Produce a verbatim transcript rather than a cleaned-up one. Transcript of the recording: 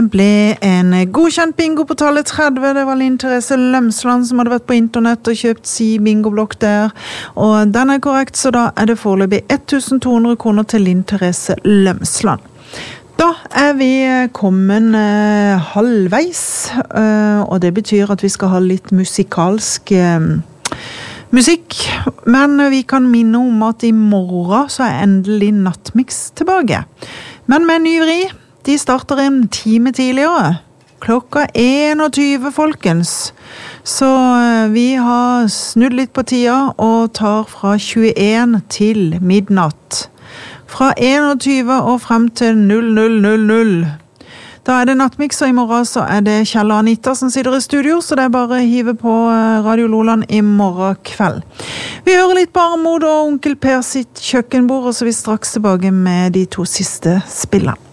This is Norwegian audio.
ble en godkjent bingo på tallet tretti. Det var Linn Therese Lømsland som hadde vært på internett og kjøpt si bingoblokk der. Og den er korrekt, så da er det foreløpig tusen to hundre kroner til Linn Therese Lømsland. Da er vi kommet eh, halvveis, eh, og det betyr at vi skal ha litt musikalsk eh, musikk. Men vi kan minne om at i morgen så er endelig Nattmix tilbake. Men med ny vri, de starter en time tidligere. Klokka tjueen, folkens. Så vi har snudd litt på tida og tar fra tjueen til midnatt. Fra tjueen og frem til null null null null. Da er det Nattmix, og i morgen så er det Kjell og Anita som sitter i studio, så det er bare å hive på Radio Loland i morgen kveld. Vi hører litt på Armod og Onkel Per sitt kjøkkenbord, og så er vi straks tilbake med de to siste spillene.